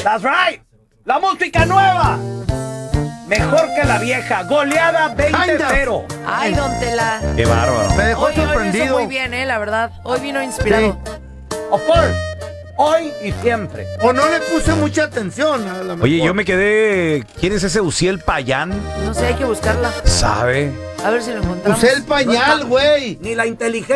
That's right. La música nueva. Mejor que la vieja. Goleada 20-0. Ay, don Tela. Qué bárbaro. Me dejó Hoy lo sorprendido. hizo muy bien, la verdad. Hoy vino inspirado. Of course. Hoy y siempre. O no le puse mucha atención. A lo mejor. Oye, yo me quedé. ¿Quién es ese Uciel Payán? No sé, hay que buscarla. ¿Sabe? A ver si lo encontramos. Usé el pañal, güey. Ni la inteligencia